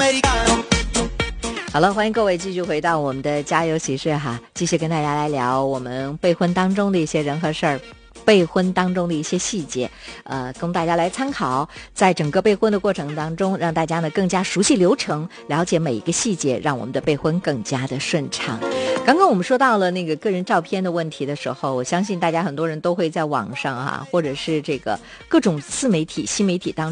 好了，欢迎各位继续回到我们的家有喜事哈，继续跟大家来聊我们备婚当中的一些人和事儿。备婚当中的一些细节，供大家来参考。在整个备婚的过程当中，让大家呢更加熟悉流程，了解每一个细节，让我们的备婚更加的顺畅。刚刚我们说到了那个个人照片的问题的时候，我相信大家很多人都会在网上或者是这个各种自媒体、新媒体当中